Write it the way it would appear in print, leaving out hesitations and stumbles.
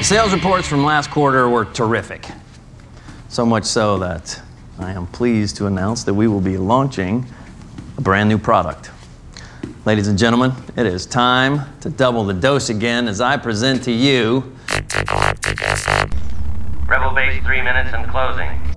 The sales reports from last quarter were terrific. So much so that I am pleased to announce that we will be launching a brand new product. Ladies and gentlemen, it is time to double the dose again as I present to you Rebel base 3 minutes and closing.